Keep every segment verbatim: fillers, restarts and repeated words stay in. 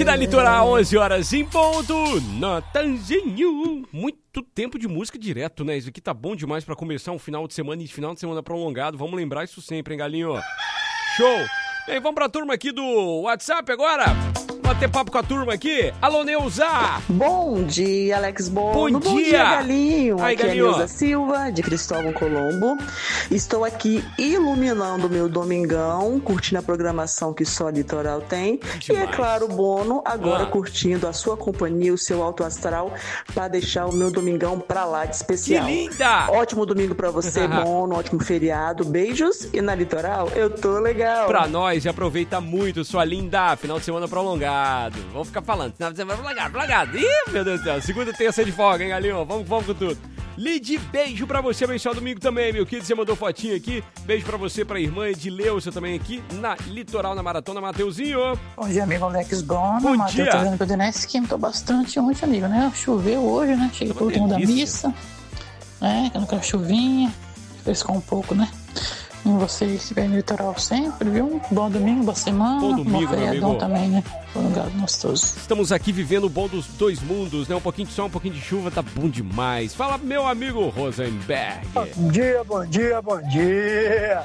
Aqui na Litoral, onze horas em ponto, Natanzinho. Muito tempo de música direto, né? Isso aqui tá bom demais pra começar um final de semana e final de semana prolongado. Vamos lembrar isso sempre, hein, galinho? Show! Bem, vamos pra turma aqui do WhatsApp agora. Vamos bater papo com a turma aqui. Alô, Neuza! Bom dia, Alex Bono. Bom, Bom dia. dia, Galinho. Aí, aqui Galinho. é a Neuza Silva, de Cristóvão Colombo. Estou aqui iluminando o meu domingão, curtindo a programação que só a Litoral tem. Demais. E, é claro, Bono, agora Ah. curtindo a sua companhia, o seu alto astral, para deixar o meu domingão pra lá de especial. Que linda! Ótimo domingo pra você, Bono. Ótimo feriado. Beijos. E na Litoral, eu tô legal. Pra nós, e aproveita muito, sua linda. Final de semana prolongado. Vamos ficar falando. Final de semana prolongado, prolongado. Ih, meu Deus do céu. Segunda, terça de folga, hein, galinho? Vamos, vamos com tudo. Lid, beijo pra você, abençoado domingo também, meu querido. Você mandou fotinho aqui. Beijo pra você, pra irmã Edileuza também aqui na Litoral, na Maratona. Mateuzinho. Bom dia, amigo Alex Bono. Bom Mateus, dia. tô vendo que o Denés esquentou bastante ontem, amigo, né? Choveu hoje, né? Cheguei Tá pro uma último da delícia. missa. É, aquela chuvinha. Frescou um pouco, né? E vocês estiverem no litoral sempre, viu? Bom domingo, boa semana. Bom domingo, meu feriadão amigo. também, né? Foi um lugar gostoso. Estamos aqui vivendo o bom dos dois mundos, né? Um pouquinho de sol, um pouquinho de chuva, tá bom demais. Fala, meu amigo Rosenberg. Bom dia, bom dia, bom dia.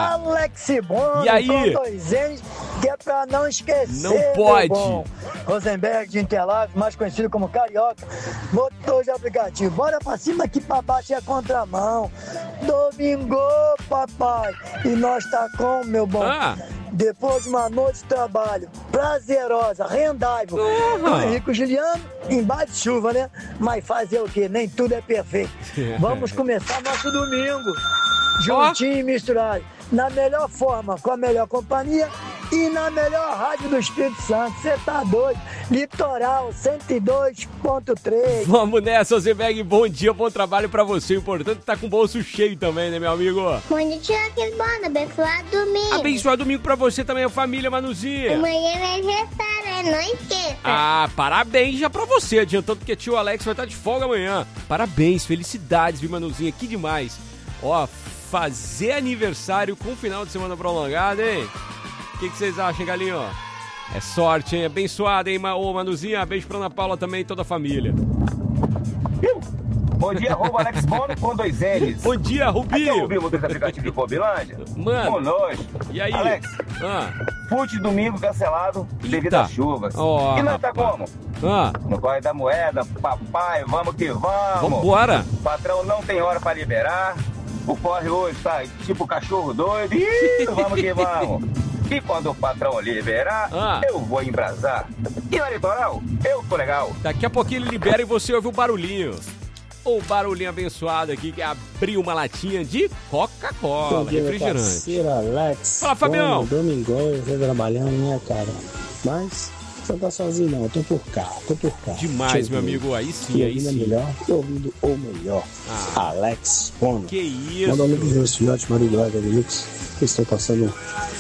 Alex Bono, E aí? com dois N's, que é pra não esquecer. Não meu pode. bom. Rosenberg de Interlagos, mais conhecido como Carioca, motor de aplicativo. Bora pra cima que pra baixo é contramão. Domingo, papai. E nós tá com, meu bom. Ah. Depois de uma noite de trabalho prazerosa, rendável, Uhum. com o Henrique Juliano, embaixo de chuva, né? Mas fazer o quê? Nem tudo é perfeito. Vamos começar nosso domingo, juntinho e misturado, na melhor forma, com a melhor companhia e na melhor rádio do Espírito Santo. Você tá doido? Litoral cento e dois ponto três. Vamos nessa, Rosenberg. Bom dia, bom trabalho pra você. O importante é tá com o bolso cheio também, né, meu amigo? Bom dia, Alex Bono. Abençoado domingo. Abençoado domingo pra você também, a família Manuzinha. Amanhã é aniversário, não esqueça. Ah, parabéns já pra você, adiantando que tio Alex vai estar de folga amanhã. Parabéns, felicidades, viu, Manuzinha? Que demais. Ó, fazer aniversário com final de semana prolongado, hein? O que, que vocês acham, galinho? É sorte, hein? Abençoado, hein, ô, Manuzinha? Beijo pra Ana Paula também e toda a família. Bom dia, arroba Alex Bono com dois L's. Bom dia, Aqui é o Rubinho. Rubinho, motorista aplicativo de Cobilândia. Mano. Conosco. E aí? Alex, Ah, fute domingo cancelado devido Eita. às chuvas. Ó, e nós tá rapaz. como? ah, No corre da moeda, papai, vamos que vamos. vambora. O patrão não tem hora pra liberar. O corre hoje tá tipo cachorro doido. Ih, vamos que vamos. E quando o patrão liberar, Ah. eu vou embrasar. E na Litoral, eu tô legal. Daqui a pouquinho ele libera e você ouve o barulhinho. O barulhinho abençoado aqui que abriu uma latinha de Coca-Cola, Bom dia, meu refrigerante. parceiro Alex. Fala, Fabião. Bom, domingão, eu tô trabalhando, né, cara? Mas você não tá sozinho, não. Eu tô por cá, tô por cá. Demais, Te meu ouvindo. amigo. Aí E sim, aí ouvindo é sim. melhor, e ouvindo o melhor. Ah. Alex Bono. Que isso. Manda um amigo dos meus filhotes, Maria Eduarda Deluxe, que estão passando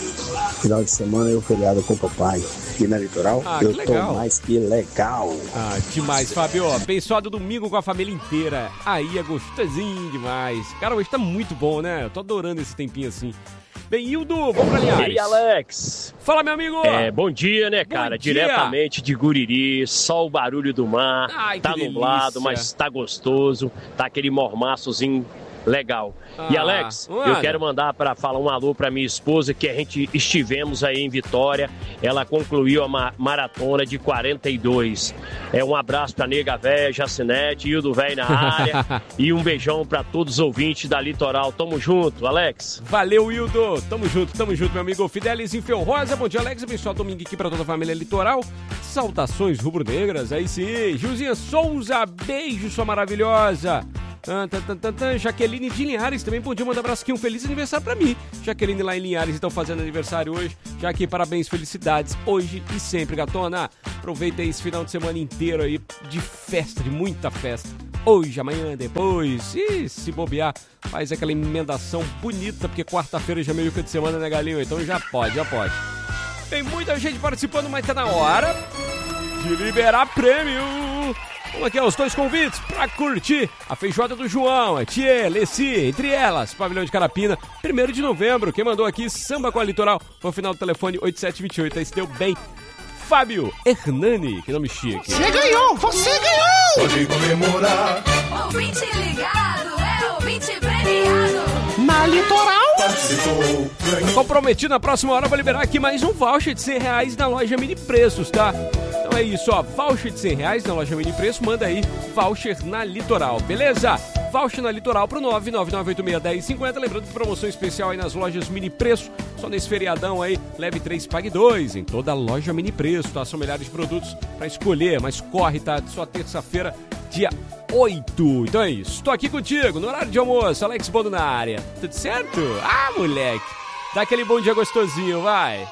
final de semana e o feriado com o papai. E na Litoral, Ah, eu que tô legal. mais que legal. Ah, demais, Fábio. Abençoado domingo com a família inteira. Aí é gostosinho demais. Cara, hoje tá muito bom, né? Eu tô adorando esse tempinho assim. Bem, Hildo, vamos pra E Linhares. aí, Alex? Fala, meu amigo. É, bom dia, né, cara? dia. Diretamente de Guriri, só o barulho do mar. Ai, tá que nublado, delícia. mas tá gostoso. Tá aquele mormaçozinho legal. E Ah, Alex, manda. eu quero mandar para falar um alô para minha esposa, que a gente estivemos aí em Vitória. Ela concluiu a ma- maratona de quarenta e dois. É um abraço pra Nega Véia, Jacinete, Hildo Véio na área. E um beijão para todos os ouvintes da Litoral. Tamo junto, Alex. Valeu, Hildo. Tamo junto, tamo junto, meu amigo. Fidelis em Felrosa. Bom dia, Alex. Abençoado domingo aqui pra toda a família Litoral. Saudações rubro-negras. Aí sim. Gilzinha Souza, beijo, sua maravilhosa. Ah, tan, tan, tan, tan. Jaqueline de Linhares também podia mandar um abraço aqui, um feliz aniversário pra mim. Jaqueline lá em Linhares estão fazendo aniversário hoje. Já aqui, parabéns, felicidades hoje e sempre, gatona. Aproveita esse final de semana inteiro aí de festa, de muita festa. Hoje, amanhã, depois. E se bobear, faz aquela emendação bonita, porque quarta-feira já é meio que de semana, né, galinho? Então já pode, já pode. Tem muita gente participando, mas tá na hora de liberar prêmio. Vamos aqui aos dois convites pra curtir a feijoada do João, a Tia, Leci, entre elas, Pavilhão de Carapina, primeiro de novembro. Quem mandou aqui, Samba com a Litoral, foi o final do telefone oito sete dois oito, aí se deu bem. Fábio Hernani, que nome chique. Você ganhou, você ganhou! Pode comemorar. Ouvinte ligado, é ouvinte premiado. Na Litoral. Participou. Comprometido, na próxima hora eu vou liberar aqui mais um voucher de cem reais na loja Mini Preços, tá? Então é isso, ó, voucher de cem reais na loja Mini Preços, manda aí, voucher na Litoral, beleza? Voucher na Litoral pro nove nove nove oito seis um zero cinco zero, lembrando que promoção especial aí nas lojas Mini Preço, só nesse feriadão aí, leve três, pague dois, em toda a loja Mini Preço, tá? São milhares de produtos pra escolher, mas corre, tá? Só terça-feira, dia oito. Então é isso, tô aqui contigo, no horário de almoço, Alex Bondo na área, tudo certo? Ah, moleque, dá aquele bom dia gostosinho, vai!